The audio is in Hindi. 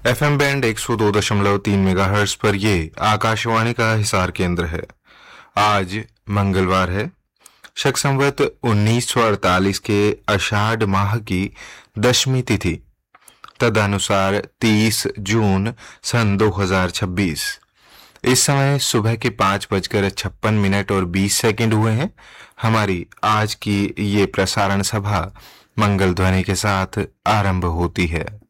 एफएम बैंड 102.3 मेगाहर्ट्ज पर ये आकाशवाणी का हिसार केंद्र है। आज मंगलवार है। शक संवत 1948 के आषाढ़ माह की 10वीं तिथि, तदनुसार 30 जून सन 2026। इस समय सुबह के 5:56 और 20 सेकंड हुए हैं। हमारी आज की ये प्रसारण सभा मंगल ध्वनि के साथ आरंभ होती है।